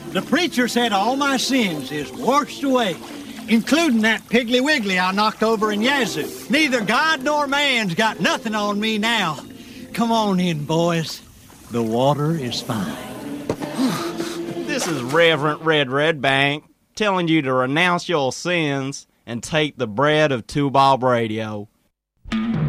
The preacher said all my sins is washed away, including that Piggly Wiggly I knocked over in Yazoo. Neither God nor man's got nothing on me now. Come on in, boys. The water is fine. This is Reverend Red Redbank telling you to renounce your sins and take the bread of Two Bob Radio.